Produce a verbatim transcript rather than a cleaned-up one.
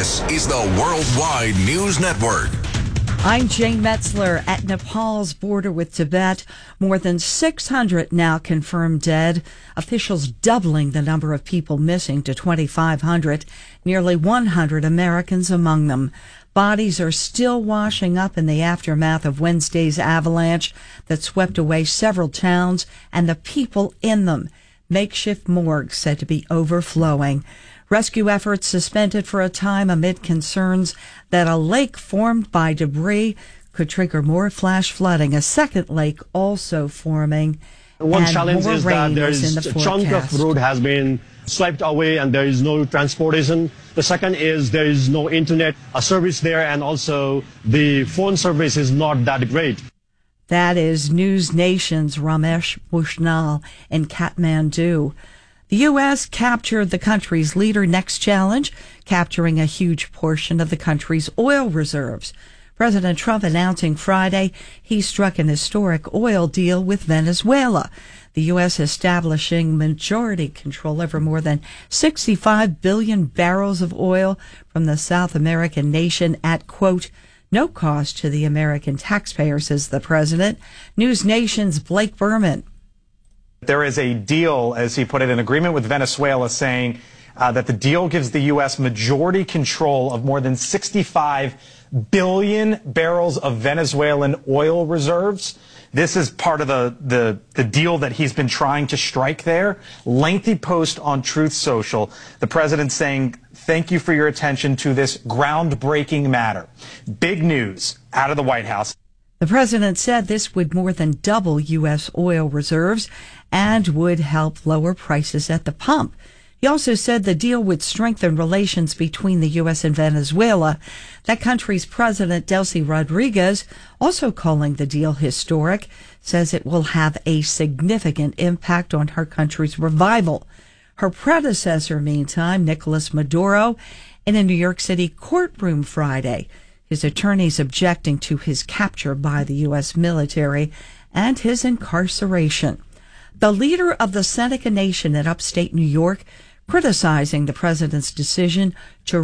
This is the Worldwide News Network. I'm Jane Metzler. At Nepal's border with Tibet, more than six hundred now confirmed dead. Officials doubling the number of people missing to twenty-five hundred, nearly one hundred Americans among them. Bodies are still washing up in the aftermath of Wednesday's avalanche that swept away several towns and the people in them. Makeshift morgues said to be overflowing. Rescue efforts suspended for a time amid concerns that a lake formed by debris could trigger more flash flooding. A second lake also forming. One and challenge more is that rain there is in is the a chunk forecast. of road has been swiped away and there is no transportation. The second is there is no internet a service there, and also the phone service is not that great. That is News Nation's Ramesh Bushnell in Kathmandu. The U S captured the country's leader next challenge, capturing a huge portion of the country's oil reserves. President Trump announcing Friday he struck an historic oil deal with Venezuela. The U S establishing majority control over more than sixty-five billion barrels of oil from the South American nation at, quote, no cost to the American taxpayer, says the president. News Nation's Blake Berman. There is a deal, as he put it, an agreement with Venezuela saying uh, that the deal gives the U S majority control of more than sixty-five billion barrels of Venezuelan oil reserves. This is part of the, the, the deal that he's been trying to strike there. Lengthy post on Truth Social. The president saying, thank you for your attention to this groundbreaking matter. Big news out of the White House. The president said this would more than double U S oil reserves and would help lower prices at the pump. He also said the deal would strengthen relations between the U S and Venezuela. That country's president, Delcy Rodriguez, also calling the deal historic, says it will have a significant impact on her country's revival. Her predecessor, meantime, Nicolas Maduro, in a New York City courtroom Friday, his attorneys objecting to his capture by the U S military and his incarceration. The leader of the Seneca Nation in upstate New York criticizing the president's decision to